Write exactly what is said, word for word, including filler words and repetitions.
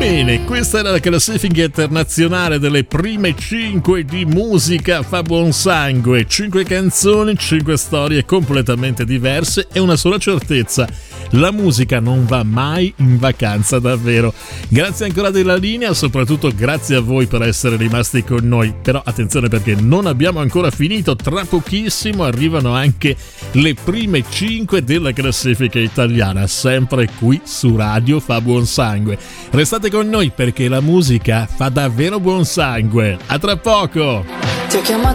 Bene, questa era la classifica internazionale delle prime cinque di Musica fa buon sangue. Cinque canzoni, cinque storie completamente diverse e una sola certezza: la musica non va mai in vacanza davvero. Grazie ancora della linea, soprattutto grazie a voi per essere rimasti con noi. Però attenzione, perché non abbiamo ancora finito, tra pochissimo arrivano anche le prime cinque della classifica italiana, sempre qui su Radio Fa Buon Sangue. Restate con noi perché la musica fa davvero buon sangue. A tra poco! Ti ho chiamato